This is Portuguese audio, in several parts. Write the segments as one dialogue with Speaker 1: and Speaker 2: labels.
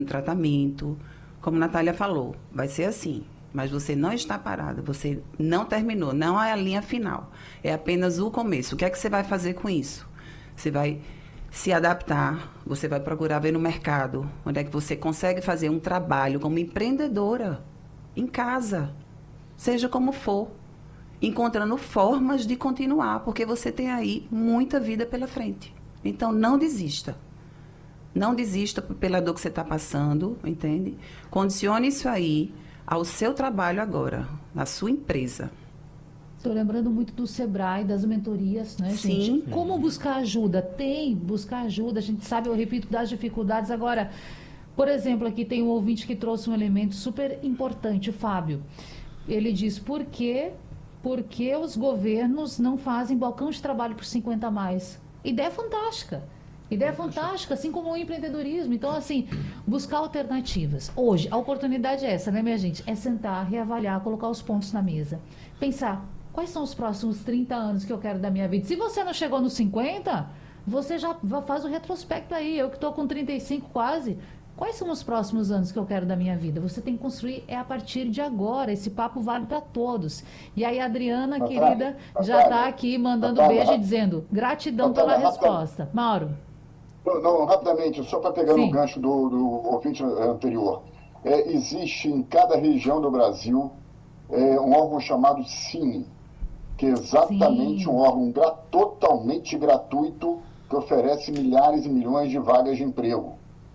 Speaker 1: tratamento, como a Natália falou, vai ser assim. Mas você não está parado, você não terminou, não é a linha final. É apenas o começo. O que é que você vai fazer com isso? Você vai se adaptar, você vai procurar ver no mercado onde é que você consegue fazer um trabalho como empreendedora, em casa, seja como for, encontrando formas de continuar, porque você tem aí muita vida pela frente. Então, não desista. Não desista pela dor que você está passando, entende? Condicione isso aí ao seu trabalho agora, na sua empresa.
Speaker 2: Estou lembrando muito do Sebrae, das mentorias, né,
Speaker 1: Sim.
Speaker 2: gente? Como buscar ajuda? Buscar ajuda, a gente sabe, eu repito, das dificuldades. Agora, por exemplo, aqui tem um ouvinte que trouxe um elemento super importante, o Fábio. Ele diz, por que os governos não fazem balcão de trabalho por 50 a mais? Ideia fantástica. Ideia fantástica, assim como o empreendedorismo. Então, assim, buscar alternativas. Hoje, a oportunidade é essa, né, minha gente? É sentar, reavaliar, colocar os pontos na mesa. Pensar, quais são os próximos 30 anos que eu quero da minha vida? Se você não chegou nos 50, você já faz o retrospecto aí. Eu que estou com 35 quase. Quais são os próximos anos que eu quero da minha vida? Você tem que construir a partir de agora. Esse papo vale para todos. E aí, a Adriana, querida, já está aqui mandando beijo e dizendo gratidão pela resposta. Mauro.
Speaker 3: Não, rapidamente, só para pegar no gancho do ouvinte anterior. Existe em cada região do Brasil um órgão chamado Cine, que é exatamente um órgão totalmente gratuito que oferece milhares e milhões de vagas de emprego.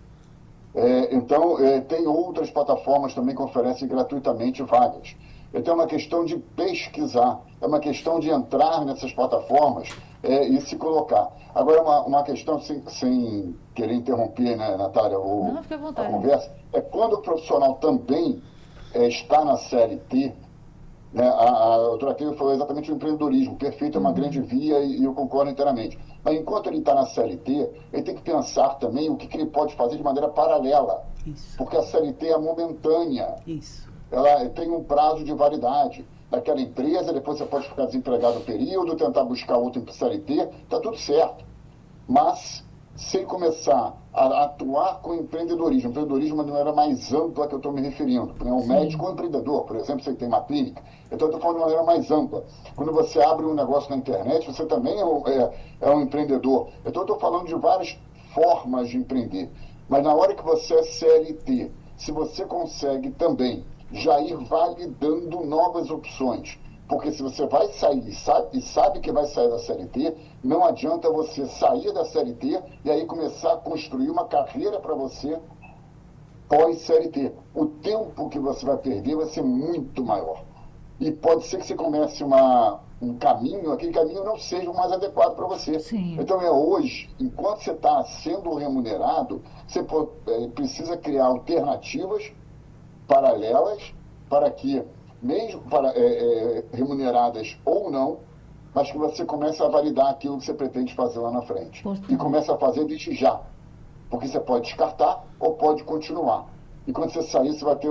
Speaker 3: Então, tem outras plataformas também que oferecem gratuitamente vagas. Então, é uma questão de pesquisar, é uma questão de entrar nessas plataformas e se colocar. Agora, uma questão, sem querer interromper, né, Natália, a conversa, é quando o profissional também está na CLT, né, a doutora Keila falou exatamente o empreendedorismo, perfeito, é uma grande via e eu concordo inteiramente. Mas enquanto ele está na CLT, ele tem que pensar também o que ele pode fazer de maneira paralela.
Speaker 1: Isso.
Speaker 3: Porque a CLT é momentânea.
Speaker 1: Isso.
Speaker 3: Ela tem um prazo de validade daquela empresa, depois você pode ficar desempregado um período, tentar buscar outro CLT, está tudo certo. Mas, se ele começar a atuar com empreendedorismo de uma maneira mais ampla que eu estou me referindo, né? Um médico ou empreendedor, por exemplo, você tem uma clínica, então eu estou falando de maneira mais ampla. Quando você abre um negócio na internet, você também é um empreendedor. Então eu estou falando de várias formas de empreender. Mas na hora que você é CLT, se você consegue também já ir validando novas opções, porque se você vai sair e sabe que vai sair da CLT, não adianta você sair da CLT e aí começar a construir uma carreira para você pós-CLT. O tempo que você vai perder vai ser muito maior. E pode ser que você comece um caminho, aquele caminho não seja o mais adequado para você.
Speaker 2: Sim.
Speaker 3: Então hoje, enquanto você está sendo remunerado, você precisa criar alternativas paralelas para que, mesmo remuneradas ou não, mas que você comece a validar aquilo que você pretende fazer lá na frente. E comece a fazer desde já. Porque você pode descartar ou pode continuar. E quando você sair, você vai ter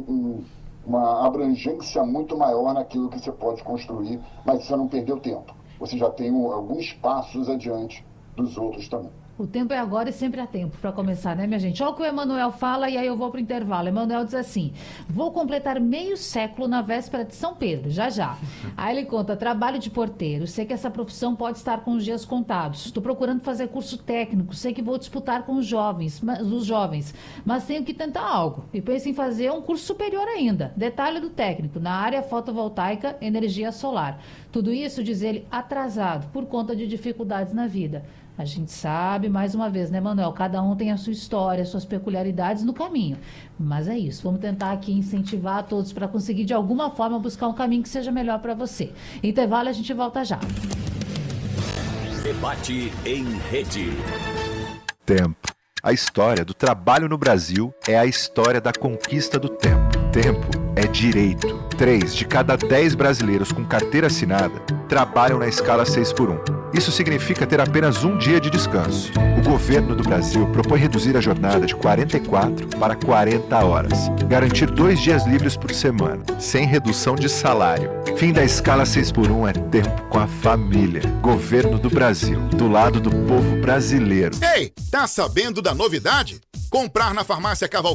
Speaker 3: uma abrangência muito maior naquilo que você pode construir, mas você não perdeu tempo. Você já tem alguns passos adiante dos outros também.
Speaker 2: O tempo é agora e sempre há tempo para começar, né, minha gente? Olha o que o Emanuel fala e aí eu vou para o intervalo. Emanuel diz assim, vou completar meio século na véspera de São Pedro, já já. Aí ele conta, trabalho de porteiro, sei que essa profissão pode estar com os dias contados. Estou procurando fazer curso técnico, sei que vou disputar com os jovens, mas tenho que tentar algo. E penso em fazer um curso superior ainda. Detalhe do técnico, na área fotovoltaica, energia solar. Tudo isso, diz ele, atrasado, por conta de dificuldades na vida. A gente sabe, mais uma vez, né, Manuel? Cada um tem a sua história, as suas peculiaridades no caminho. Mas é isso, vamos tentar aqui incentivar a todos para conseguir, de alguma forma, buscar um caminho que seja melhor para você. Intervalo, a gente volta já.
Speaker 4: Debate em rede.
Speaker 5: Tempo. A história do trabalho no Brasil é a história da conquista do tempo. Tempo é direito. 3 de cada 10 brasileiros com carteira assinada trabalham na escala 6x1. Isso significa ter apenas um dia de descanso. O governo do Brasil propõe reduzir a jornada de 44 para 40 horas. Garantir 2 dias livres por semana, sem redução de salário. Fim da escala 6x1 é tempo com a família. Governo do Brasil, do lado do povo brasileiro.
Speaker 6: Ei, tá sabendo da novidade?
Speaker 4: Comprar na Farmácia Cavalcante